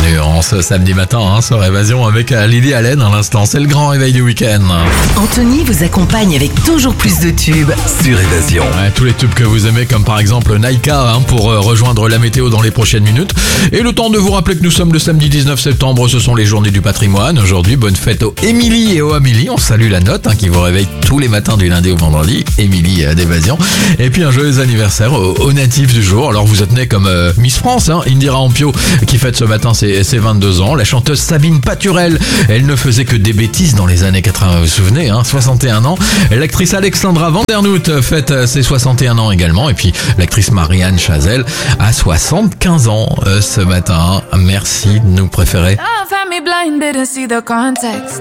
bienvenue en ce samedi matin sur Évasion avec Lily Allen à l'instant. C'est le grand réveil du week-end. Anthony vous accompagne avec toujours plus de tubes sur Évasion. Ouais, tous les tubes que vous aimez, comme par exemple Naika pour rejoindre la météo dans les prochaines minutes. Et le temps de vous rappeler que nous sommes le samedi 19 septembre, ce sont les journées du patrimoine. Aujourd'hui, bonne fête aux Émilie et aux Amélie. On salue la note qui vous réveille tous les matins du lundi au vendredi. Émilie d'Évasion. Et puis un joyeux anniversaire aux natifs du jour. Alors vous êtes nés comme Miss France, Indira Ampio qui fête ce matin ses 22 ans. La chanteuse Sabine Paturel, elle ne faisait que des bêtises dans les années 80, vous vous souvenez, 61 ans. L'actrice Alexandra Vandernoot fête ses 61 ans également. Et puis l'actrice Marianne Chazelle a 75 ans ce matin. Merci de nous préférer. Love had me blind, didn't see the context.